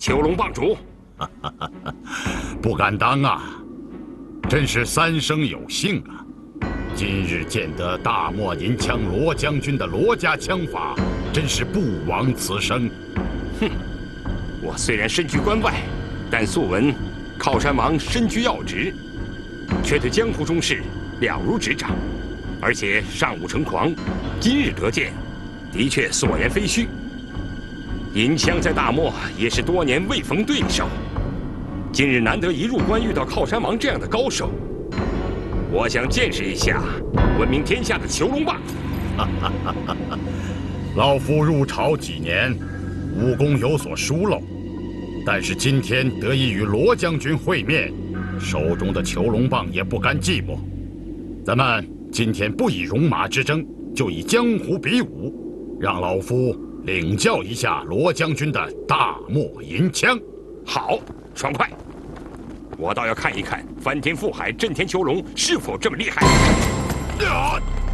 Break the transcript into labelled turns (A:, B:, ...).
A: 囚龙棒主，
B: 不敢当啊，真是三生有幸啊！今日见得大漠银枪罗将军的罗家枪法，真是不枉此生。
A: 哼，我虽然身居关外，但素闻靠山王身居要职，却对江湖中事了如指掌，而且上午成狂，今日得见，的确所言非虚。银枪在大漠也是多年未逢对手，今日难得一入关遇到靠山王这样的高手，我想见识一下闻名天下的囚龙棒。
B: 老夫入朝几年，武功有所疏漏，但是今天得以与罗将军会面，手中的囚龙棒也不甘寂寞。咱们今天不以戎马之争，就以江湖比武，让老夫领教一下罗将军的大漠银枪。
A: 好，爽快！我倒要看一看翻天覆海震天囚龙是否这么厉害。